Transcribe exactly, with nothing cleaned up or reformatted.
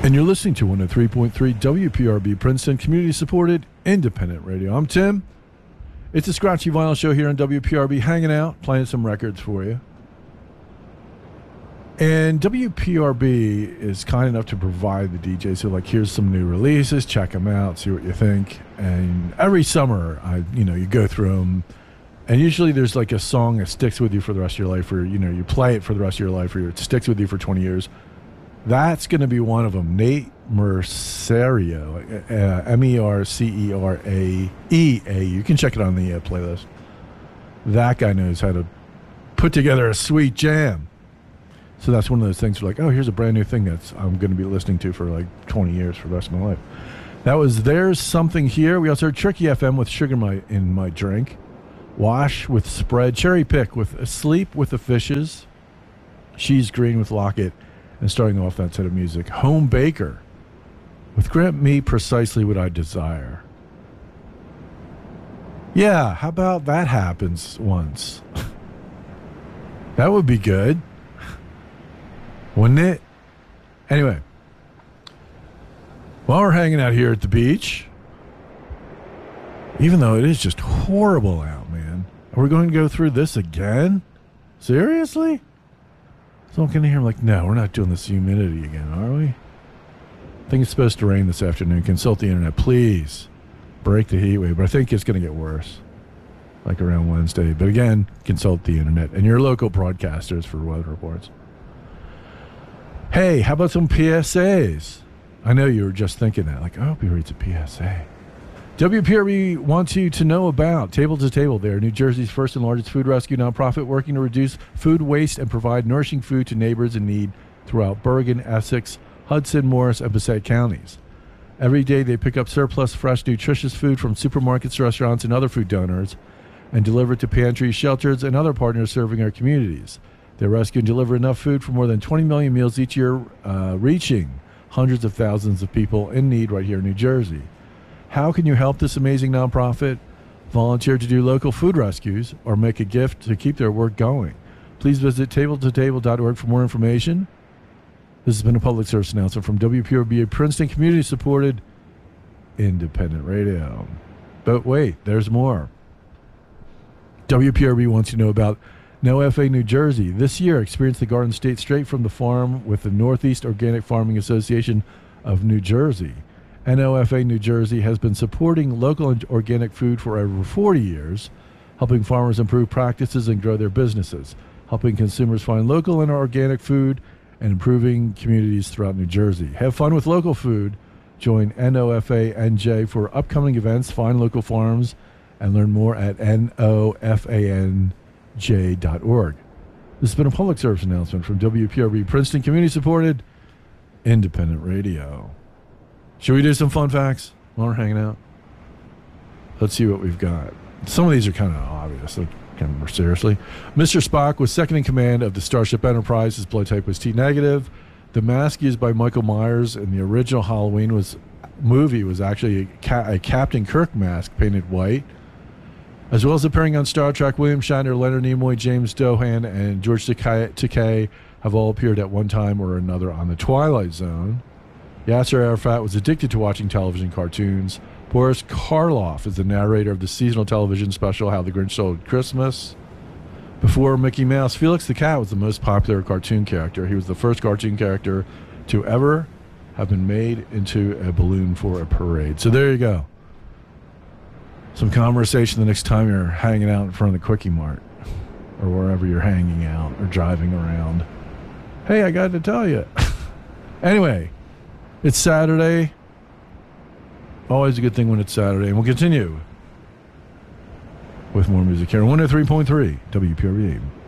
And you're listening to one oh three point three W P R B Princeton, community-supported, independent radio. I'm Tim. It's a Scratchy Vinyl Show here on W P R B, hanging out, playing some records for you. And W P R B is kind enough to provide the D Js. So, like, here's some new releases. Check them out. See what you think. And every summer, I, you know, you go through them. And usually there's, like, a song that sticks with you for the rest of your life. Or, you know, you play it for the rest of your life. Or it sticks with you for twenty years. That's going to be one of them. Nate Mercario, uh, M E R C E R A E A. You can check it on the uh, playlist. That guy knows how to put together a sweet jam. So that's one of those things where, like, oh, here's a brand new thing that's I'm going to be listening to for like twenty years for the rest of my life. That was There's Something Here. We also heard Tricky F M with Sugar my, in My Drink. Wash with Spread. Cherry Pick with Asleep with the Fishes. She's Green with Locket. And starting off that set of music, Home Baker with Grant Me Precisely What I Desire. Yeah, how about that happens once? That would be good. Wouldn't it? Anyway, while we're hanging out here at the beach, even though it is just horrible out, man, are we going to go through this again? Seriously? So I'm going to hear like, no, we're not doing this humidity again, are we? I think it's supposed to rain this afternoon. Consult the internet, please. Break the heat wave. But I think it's going to get worse, like around Wednesday. But again, consult the internet and your local broadcasters for weather reports. Hey, how about some P S As? I know you were just thinking that. Like, I hope he reads a P S A. W P R B wants you to know about Table to Table. They are New Jersey's first and largest food rescue nonprofit working to reduce food waste and provide nourishing food to neighbors in need throughout Bergen, Essex, Hudson, Morris, and Passaic counties. Every day they pick up surplus, fresh, nutritious food from supermarkets, restaurants, and other food donors and deliver it to pantries, shelters, and other partners serving our communities. They rescue and deliver enough food for more than twenty million meals each year, uh, reaching hundreds of thousands of people in need right here in New Jersey. How can you help this amazing nonprofit? Volunteer to do local food rescues or make a gift to keep their work going. Please visit table to table dot org for more information. This has been a public service announcement from W P R B, a Princeton community-supported independent radio. But wait, there's more. W P R B wants you to know about No F A New Jersey. This year, experience the Garden State straight from the farm with the Northeast Organic Farming Association of New Jersey. N O F A New Jersey has been supporting local and organic food for over forty years, helping farmers improve practices and grow their businesses, helping consumers find local and organic food, and improving communities throughout New Jersey. Have fun with local food. Join N O F A N J for upcoming events, find local farms, and learn more at N O F A N J dot org. This has been a public service announcement from W P R B, Princeton community-supported independent radio. Should we do some fun facts while we're hanging out? Let's see what we've got. Some of these are kind of obvious. They're kind of more seriously. Mister Spock was second in command of the Starship Enterprise. His blood type was T negative. The mask used by Michael Myers in the original Halloween was movie was actually a, ca- a Captain Kirk mask painted white. As well as appearing on Star Trek, William Shatner, Leonard Nimoy, James Doohan, and George Takei have all appeared at one time or another on The Twilight Zone. Yasser Arafat was addicted to watching television cartoons. Boris Karloff is the narrator of the seasonal television special How the Grinch Stole Christmas. Before Mickey Mouse, Felix the Cat was the most popular cartoon character. He was the first cartoon character to ever have been made into a balloon for a parade. So there you go. Some conversation the next time you're hanging out in front of the Quickie Mart or wherever you're hanging out or driving around. Hey, I got to tell you. Anyway, it's Saturday. Always a good thing when it's Saturday. And we'll continue with more music here on one oh three point three W P R B.